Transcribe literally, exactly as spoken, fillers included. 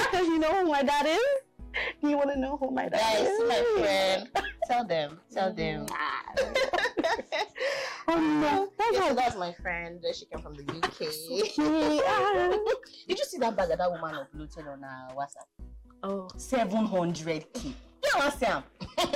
Because you know who my dad is? You want to know who my dad Guys, is? my friend. Tell them. Tell them. Oh no. That's Yeah, how so that's my friend. She came from the U K. yeah. Did you see that bag that that woman uploaded on her WhatsApp? Oh. seven hundred K. You know what I'm saying?